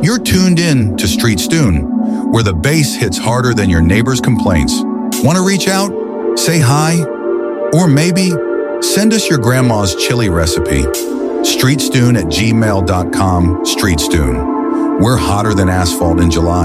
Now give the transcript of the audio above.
You're tuned in to Street Stoon, where the bass hits harder than your neighbor's complaints. Want to reach out? Say hi? Or maybe send us your grandma's chili recipe. Streetstoon@gmail.com. Street Stoon. We're hotter than asphalt in July.